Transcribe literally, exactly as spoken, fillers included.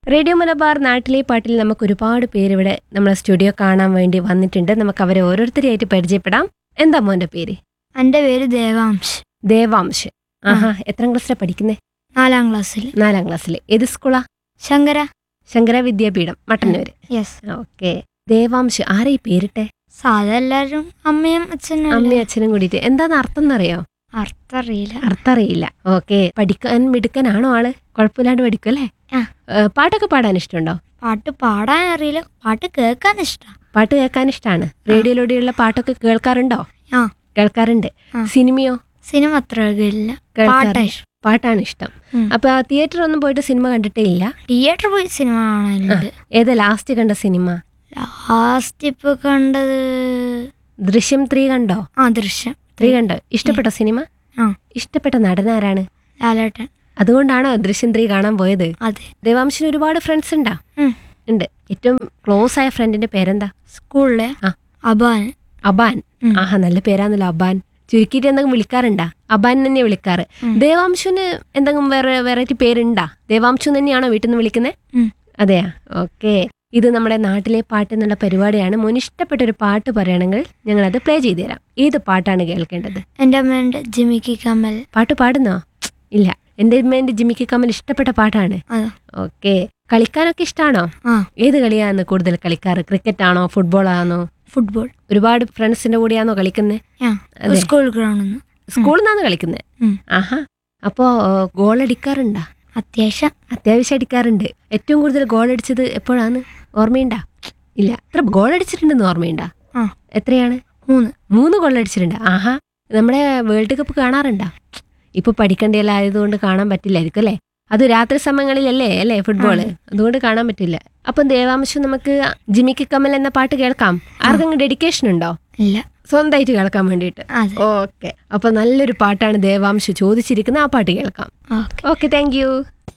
Radio Malabar നാട്ടിലെ പാട്ടിൽ നമുക്ക് ഒരുപാട് പേര് ഇവിടെ നമ്മളെ സ്റ്റുഡിയോ കാണാൻ വേണ്ടി വന്നിട്ടുണ്ട്. നമുക്ക് അവരെ ഓരോരുത്തരെയായിട്ട് പരിചയപ്പെടാം. എന്താ മോന്റെ പേര്? എൻ്റെ പേര് ദേവാംശ്. ദേവാംശ്. ആഹാ, എത്രാം ക്ലാസ്സിലാണ് പഠിക്കുന്നേ? നാലാം ക്ലാസ്സിൽ. നാലാം ക്ലാസ്സിൽ. ഏത് സ്കൂളാ? ശങ്കര ശങ്കര വിദ്യാപീഠം, മട്ടന്നൂര്. യെസ്. ഓക്കെ. ദേവാംശ് ആരെ ഈ പേരിട്ടെ? സാധാ എല്ലാവരും അമ്മയും അച്ഛനും. അമ്മയും അച്ഛനും കൂടിയിട്ട്. എന്താന്ന് അർത്ഥം എന്നറിയോ? അർത്ഥം അറിയില്ല. അർത്ഥം അറിയില്ല. ഓക്കെ. പഠിക്കാൻ മിടുക്കനാണോ ആള്? കുഴപ്പമില്ലാണ്ട് പഠിക്കും അല്ലേ? ആ. പാട്ടൊക്കെ പാടാൻ ഇഷ്ടമുണ്ടോ? പാട്ട് പാടാൻ അറിയില്ല, പാട്ട് കേൾക്കാൻ ഇഷ്ടം. പാട്ട് കേൾക്കാൻ ഇഷ്ടമാണ്. റേഡിയോയിലൂടെയുള്ള പാട്ടൊക്കെ കേൾക്കാറുണ്ടോ? ആ, കേൾക്കാറുണ്ട്. ആ. സിനിമയോ? സിനിമ അത്ര ഇല്ല, കേൾക്കാറ്- പാട്ടാ ഇഷ്ടം. പാട്ടാണ് ഇഷ്ടം. ഉം. അപ്പൊ തിയേറ്റർ ഒന്നും പോയിട്ട് സിനിമ കണ്ടിട്ടേ ഇല്ല? തിയേറ്ററിൽ പോയി സിനിമ കാണലുണ്ട്. ഏതാ ലാസ്റ്റ് കണ്ട സിനിമ? ലാസ്റ്റ് ഇപ്പൊ കണ്ടത് ദൃശ്യം ത്രീ കണ്ടോ? ആ, ദൃശ്യം ത്രീ കണ്ടോ? ഇഷ്ടപ്പെട്ട സിനിമ? ആ, ഇഷ്ടപ്പെട്ട നടനാരാണ്? ലാലേട്ടൻ. അതുകൊണ്ടാണോ ദൃശ്യം ത്രീ കാണാൻ പോയത്? അതെ. ദേവാംശിന് ഒരുപാട് ഫ്രണ്ട്സ് ഉണ്ടാ? ഉം. ഉണ്ട്. ഏറ്റവും ക്ലോസ് ആയ ഫ്രണ്ടിന്റെ പേരെന്താ? സ്കൂളിലെ ആ. അബാൻ. അബാൻ. ഉം. ആഹാ, നല്ല പേരാണല്ലോ അബാൻ. ചുരുക്കിയിട്ട് എന്തെങ്കിലും വിളിക്കാറുണ്ടാ? അബാൻ തന്നെ വിളിക്കാറ്. ഉം. ദേവാംശുന് എന്തെങ്കിലും വേറെ വെറൈറ്റി പേരുണ്ടാ? ദേവാംശു തന്നെയാണോ വീട്ടിൽ നിന്ന് വിളിക്കുന്നത്? ഉം. അതെയാ? ഓക്കെ. ഇത് നമ്മുടെ നാട്ടിലെ പാട്ട് എന്നുള്ള പരിപാടിയാണ്. മോന് ഇഷ്ടപ്പെട്ട ഒരു പാട്ട് പറയണമെങ്കിൽ ഞങ്ങളത് പ്ലേ ചെയ്തു തരാം. ഏത് പാട്ടാണ് കേൾക്കേണ്ടത്? എൻ്റെ അമ്മേൻ്റെ ജിമിക്കി കമ്മൽ. പാട്ട് പാടുന്നോ? ഇല്ല. എൻ്റെ അമ്മേൻ്റെ ജിമിക്ക് കമ്മൽ ഇഷ്ടപ്പെട്ട പാട്ടാണ്. അതാ. ഓക്കെ. കളിക്കാനൊക്കെ ഇഷ്ടമാണോ? ആ, ഏത് കളിയാണ് കൂടുതൽ കളിക്കാറ്? ക്രിക്കറ്റ് ആണോ ഫുട്ബോൾ ആണോ? ഫുട്ബോൾ. ഒരുപാട് ഫ്രണ്ട്സിന്റെ കൂടെയാണോ കളിക്കുന്നത്? ആ, അതെ. സ്കൂൾ ഗ്രൗണ്ടിൽ നിന്ന്. സ്കൂളിൽ നിന്നാണ് കളിക്കുന്നത്? ഉം. ആഹാ. അപ്പോ ഗോൾ അടിക്കാറുണ്ടാ? അത്യാവശ്യം. അത്യാവശ്യം അടിക്കാറുണ്ട്. ഏറ്റവും കൂടുതൽ ഗോൾ അടിച്ചത് എപ്പോഴാണ്? ഓർമ്മയുണ്ടാ? ഇല്ല. എത്ര ഗോൾ അടിച്ചിട്ടുണ്ടെന്ന് ഓർമ്മയുണ്ടാ? ആ, എത്രയാണ്? മൂന്ന്. മൂന്ന് ഗോൾ അടിച്ചിട്ടുണ്ട്. ആഹാ. നമ്മുടെ വേൾഡ് കപ്പ് കാണാറുണ്ടാ? ഇപ്പൊ പഠിക്കേണ്ടതെല്ലാം ആയതുകൊണ്ട് കാണാൻ പറ്റില്ലായിരിക്കും അല്ലേ? അത് രാത്രി സമയങ്ങളിലല്ലേ അല്ലേ ഫുട്ബോള്? അതുകൊണ്ട് കാണാൻ പറ്റില്ല. അപ്പം ദേവാംശം നമുക്ക് ജിമിക്ക് കമ്മൽ എന്ന പാട്ട് കേൾക്കാം. ആർക്കെങ്കിലും ഡെഡിക്കേഷൻ ഉണ്ടോ? ഇല്ല. സ്വന്തമായിട്ട് കേൾക്കാൻ വേണ്ടിയിട്ട്? അതെ. ഓക്കെ. അപ്പൊ നല്ലൊരു പാട്ടാണ് ദേവാംശു ചോദിച്ചിരിക്കുന്നത്. ആ പാട്ട് കേൾക്കാം. ഓക്കെ. Okay, thank you.